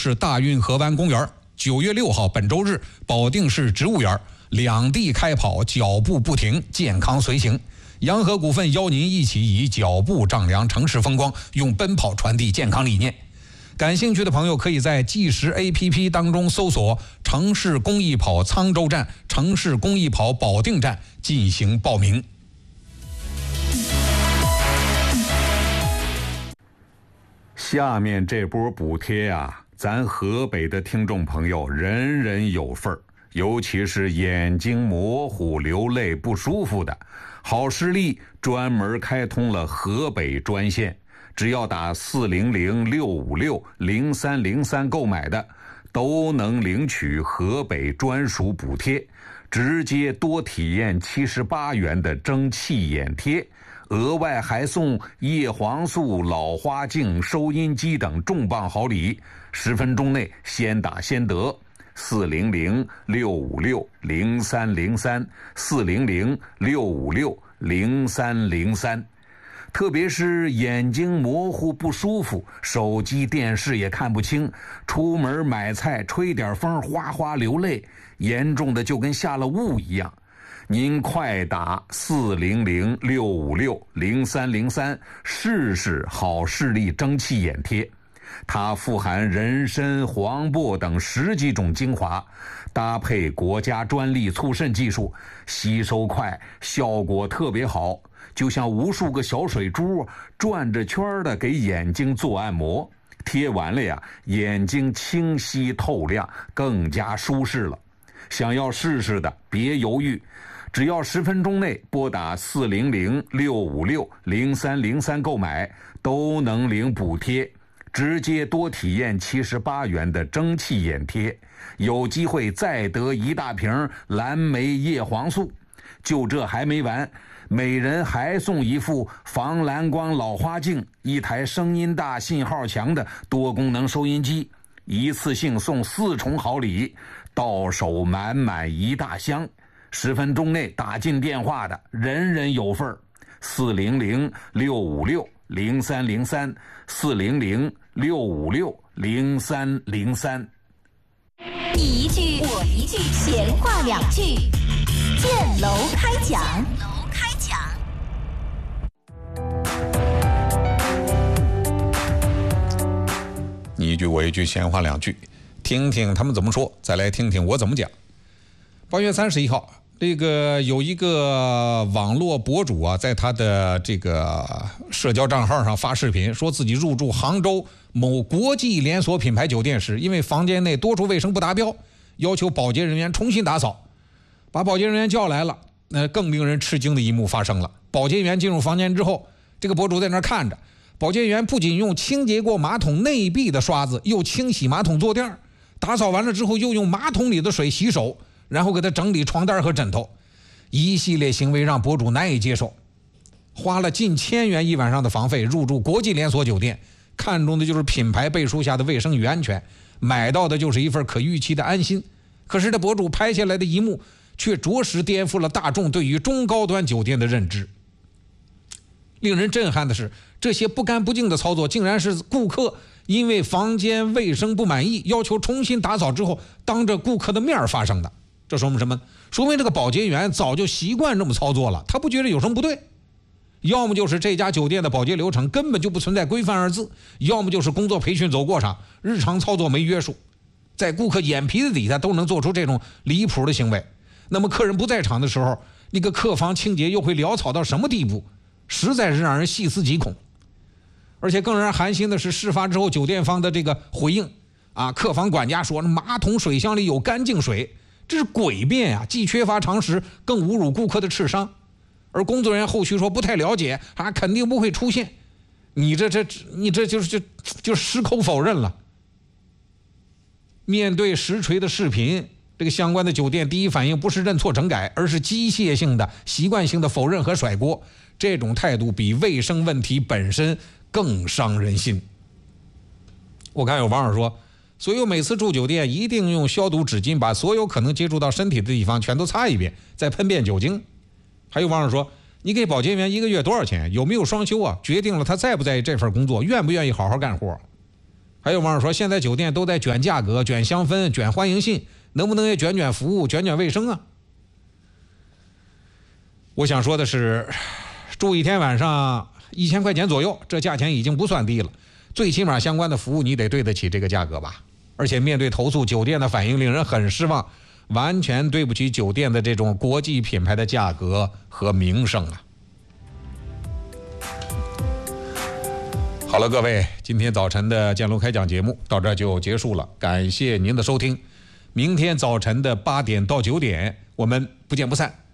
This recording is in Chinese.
市大运河湾公园，9月6号本周日保定市植物园两地开跑，脚步不停，健康随行。洋河股份邀您一起以脚步丈量城市风光，用奔跑传递健康理念。感兴趣的朋友可以在计时 APP 当中搜索城市公益跑沧州站、城市公益跑保定站进行报名。 下面这波补贴啊，咱河北的听众朋友人人有份儿，尤其是眼睛模糊、流泪不舒服的，好视力专门开通了河北专线，只要打400-656-0303购买的，都能领取河北专属补贴，直接多体验78元的蒸汽眼贴，额外还送叶黄素、老花镜、收音机等重磅好礼，10分钟内先打先得。400-656-0303 400-656-0303。特别是眼睛模糊不舒服，手机电视也看不清，出门买菜吹点风哗哗流泪，严重的就跟下了雾一样。您快打400-656-0303试试好视力蒸汽眼贴，它富含人参、黄柏等10几种精华，搭配国家专利促渗技术，吸收快，效果特别好，就像无数个小水珠转着圈的给眼睛做按摩，贴完了呀，眼睛清晰透亮，更加舒适了。想要试试的别犹豫，只要10分钟内拨打400-656-0303购买，都能领补贴，直接多体验78元的蒸汽眼贴，有机会再得1大瓶蓝莓叶黄素。就这还没完，每人还送一副防蓝光老花镜，1台声音大、信号强的多功能收音机，一次性送4重好礼，到手满满1大箱。10分钟内打进电话的人人有份儿。400-656-0303 400-656-0303。 你一句我一句，闲话2句，建楼开讲。 你一句我一句，闲话2句，听听他们怎么说，再来听听我怎么讲。8月31号，这个有一个网络博主啊，在他的这个社交账号上发视频，说自己入住杭州某国际连锁品牌酒店时，因为房间内多处卫生不达标，要求保洁人员重新打扫，把保洁人员叫来了。更令人吃惊的一幕发生了，保洁员进入房间之后，这个博主在那看着，保洁员不仅用清洁过马桶内壁的刷子，又清洗马桶坐垫，打扫完了之后又用马桶里的水洗手，然后给他整理床单和枕头，一系列行为让博主难以接受。花了近1000元1晚上的房费入住国际连锁酒店，看中的就是品牌背书下的卫生与安全，买到的就是一份可预期的安心。可是这博主拍下来的一幕却着实颠覆了大众对于中高端酒店的认知。令人震撼的是，这些不干不净的操作竟然是顾客因为房间卫生不满意，要求重新打扫之后，当着顾客的面发生的。这说明什么？说明这个保洁员早就习惯这么操作了，他不觉得有什么不对。要么就是这家酒店的保洁流程根本就不存在规范2字，要么就是工作培训走过场，日常操作没约束，在顾客眼皮子底下都能做出这种离谱的行为。那么客人不在场的时候，那个客房清洁又会潦草到什么地步？实在是让人细思极恐。而且更让人寒心的是，事发之后酒店方的这个回应啊，客房管家说马桶水箱里有干净水，这是诡辩啊，既缺乏常识，更侮辱顾客的智商。而工作人员后续说不太了解啊，肯定不会出现。你这就是矢口否认了。面对实锤的视频，这个相关的酒店第一反应不是认错整改，而是机械性的、习惯性的否认和甩锅。这种态度比卫生问题本身更伤人心。我看有网友说，所以每次住酒店一定用消毒纸巾把所有可能接触到身体的地方全都擦一遍，再喷遍酒精。还有网友说，你给保洁员1个月多少钱？有没有双休啊？决定了他在不在意这份工作，愿不愿意好好干活。 还有网友说，现在酒店都在卷价格、卷香氛、卷欢迎信，能不能也卷服务、卷卫生啊？我想说的是，住一天晚上1000块钱左右，这价钱已经不算低了，最起码相关的服务你得对得起这个价格吧。而且面对投诉，酒店的反应令人很失望，完全对不起酒店的这种国际品牌的价格和名声啊。好了，各位，今天早晨的建楼开讲节目到这就结束了，感谢您的收听。明天早晨的8点到9点，我们不见不散。